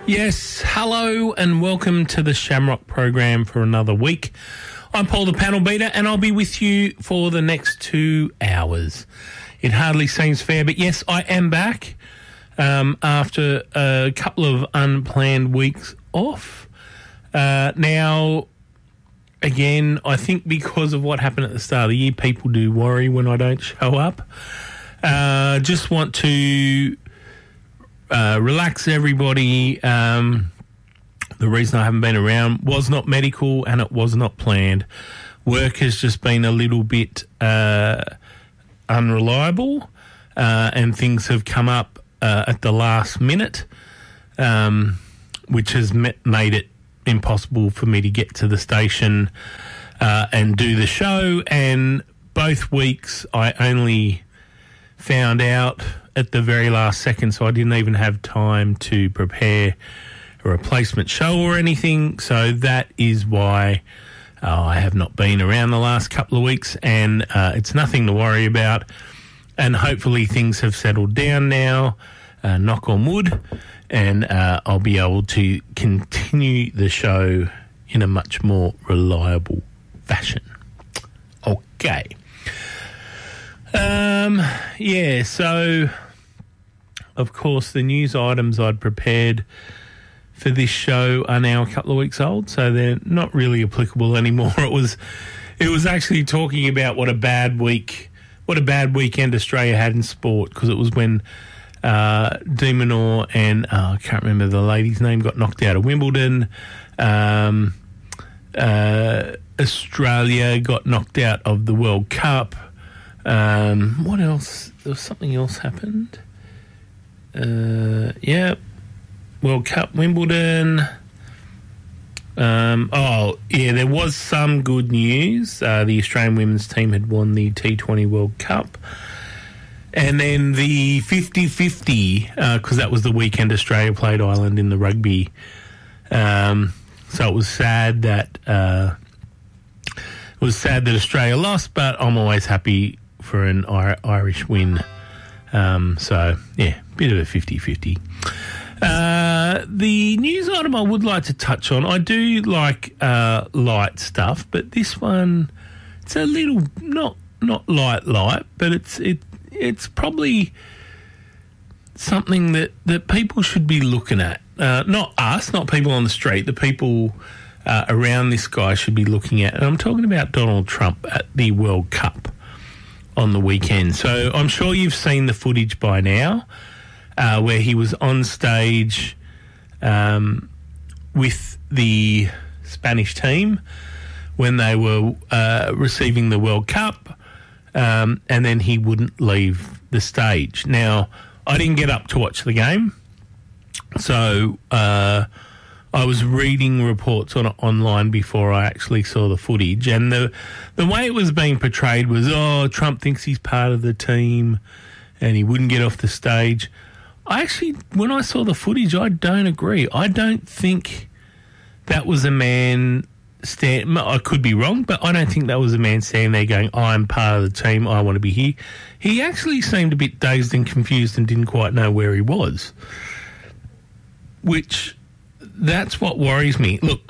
Yes, hello and welcome to the Shamrock program for another week. I'm Paul the Panel Beater and I'll be with you for the next 2 hours. It hardly seems fair, but yes, I am back after a couple of unplanned weeks off. Now, again, I think because of what happened at the start of the year, people do worry when I don't show up. Just want to relax everybody. The reason I haven't been around was not medical and it was not planned. Work has just been a little bit unreliable and things have come up at the last minute, which has made it impossible for me to get to the station and do the show. And both weeks I only found out at the very last second, so I didn't even have time to prepare a replacement show or anything. So that is why I have not been around the last couple of weeks, and it's nothing to worry about. And hopefully things have settled down now, knock on wood, and I'll be able to continue the show in a much more reliable fashion. Okay. So, of course, the news items I'd prepared for this show are now a couple of weeks old, so they're not really applicable anymore. It was actually talking about what a bad weekend Australia had in sport, because it was when De Minaur and I can't remember the lady's name, got knocked out of Wimbledon. Australia got knocked out of the World Cup. What else? There was something else happened. World Cup, Wimbledon. There was some good news. The Australian women's team had won the T20 World Cup. And then the 50-50, because that was the weekend Australia played Ireland in the rugby. So it was sad that Australia lost, but I'm always happy for an Irish win. Bit of a 50-50. The news item I would like to touch on, I do like light stuff, but this one, it's a little not light, but it's probably something that people should be looking at. Not us, not people on the street, the people around this guy should be looking at. And I'm talking about Donald Trump at the World Cup on the weekend. So I'm sure you've seen the footage by now where he was on stage with the Spanish team when they were receiving the World Cup, and then he wouldn't leave the stage. Now, I didn't get up to watch the game, so I was reading reports on it online before I actually saw the footage, and the way it was being portrayed was, Trump thinks he's part of the team and he wouldn't get off the stage. When I saw the footage, I don't agree. I don't think that was a man I could be wrong, but I don't think that was a man standing there going, I'm part of the team, I want to be here. He actually seemed a bit dazed and confused and didn't quite know where he was, that's what worries me. Look,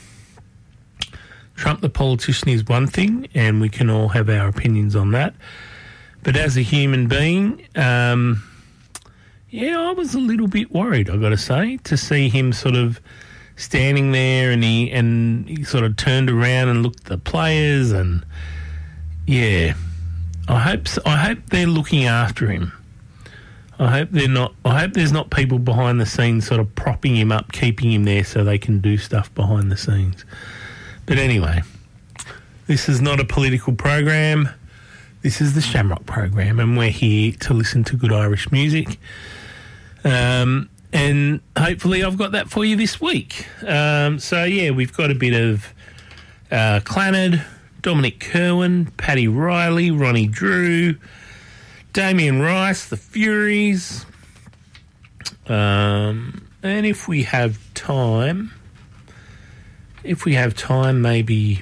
Trump the politician is one thing, and we can all have our opinions on that. But as a human being, I was a little bit worried, I've got to say, to see him sort of standing there and he sort of turned around and looked at the players, and I hope they're looking after him. I hope there's not people behind the scenes sort of propping him up, keeping him there so they can do stuff behind the scenes. But anyway, this is not a political program. This is the Shamrock program, and we're here to listen to good Irish music. And hopefully I've got that for you this week. We've got a bit of Clannad, Dominic Kerwin, Paddy Riley, Ronnie Drew, Damien Rice, the Furies. And if we have time, maybe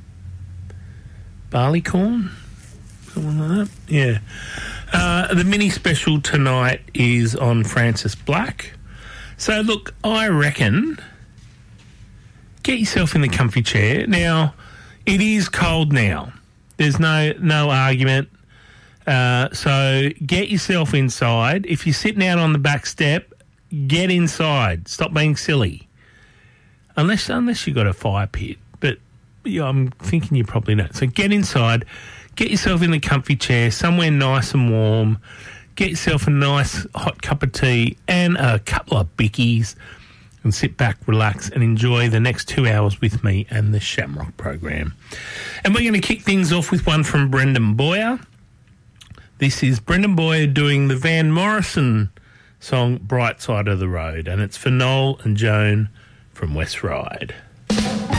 Barleycorn, something like that. Yeah. The mini special tonight is on Francis Black. So, look, I reckon get yourself in the comfy chair. Now, it is cold now. There's no argument. So get yourself inside. If you're sitting out on the back step, get inside. Stop being silly. Unless you've got a fire pit. But yeah, I'm thinking you probably don't. So get inside. Get yourself in the comfy chair, somewhere nice and warm. Get yourself a nice hot cup of tea and a couple of bickies and sit back, relax and enjoy the next 2 hours with me and the Shamrock program. And we're going to kick things off with one from Brendan Boyer. This is Brendan Boyer doing the Van Morrison song Bright Side of the Road, and it's for Noel and Joan from West Ryde.